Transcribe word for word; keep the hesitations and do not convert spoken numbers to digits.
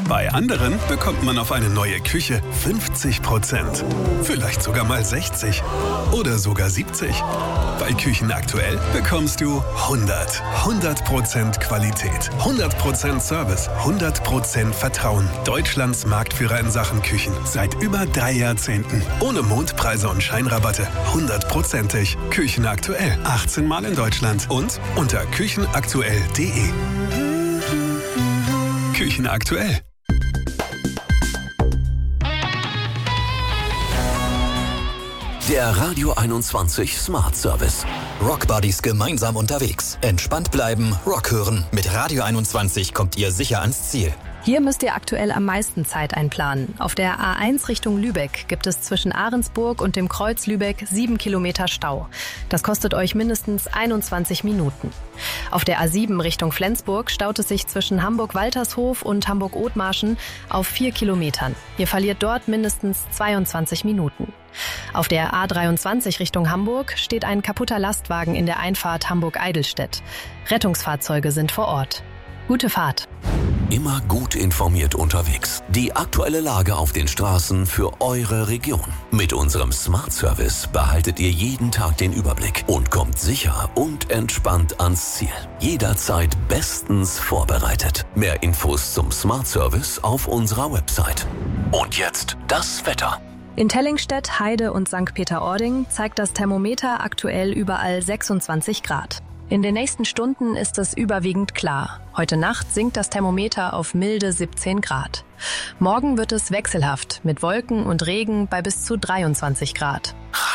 Bei anderen bekommt man auf eine neue Küche fünfzig Prozent. Vielleicht sogar mal sechzig oder sogar siebzig. Bei Küchen aktuell bekommst du hundert. hundert Prozent Qualität, hundert Prozent Service, hundert Prozent Vertrauen. Deutschlands Marktführer in Sachen Küchen. Seit über drei Jahrzehnten. Ohne Mondpreise und Scheinrabatte. hundertprozentig. Küchen aktuell. achtzehn Mal in Deutschland und unter küchenaktuell punkt de. Küchen aktuell. Der Radio einundzwanzig Smart Service. Rockbuddies gemeinsam unterwegs. Entspannt bleiben, Rock hören. Mit Radio einundzwanzig kommt ihr sicher ans Ziel. Hier müsst ihr aktuell am meisten Zeit einplanen. Auf der A eins Richtung Lübeck gibt es zwischen Ahrensburg und dem Kreuz Lübeck sieben Kilometer Stau. Das kostet euch mindestens einundzwanzig Minuten. Auf der A sieben Richtung Flensburg staut es sich zwischen Hamburg-Waltershof und Hamburg-Othmarschen auf vier Kilometern. Ihr verliert dort mindestens zweiundzwanzig Minuten. Auf der A dreiundzwanzig Richtung Hamburg steht ein kaputter Lastwagen in der Einfahrt Hamburg-Eidelstedt. Rettungsfahrzeuge sind vor Ort. Gute Fahrt. Immer gut informiert unterwegs. Die aktuelle Lage auf den Straßen für eure Region. Mit unserem Smart Service behaltet ihr jeden Tag den Überblick und kommt sicher und entspannt ans Ziel. Jederzeit bestens vorbereitet. Mehr Infos zum Smart Service auf unserer Website. Und jetzt das Wetter. In Tellingstedt, Heide und Sankt Peter-Ording zeigt das Thermometer aktuell überall sechsundzwanzig Grad. In den nächsten Stunden ist es überwiegend klar. Heute Nacht sinkt das Thermometer auf milde siebzehn Grad. Morgen wird es wechselhaft mit Wolken und Regen bei bis zu dreiundzwanzig Grad.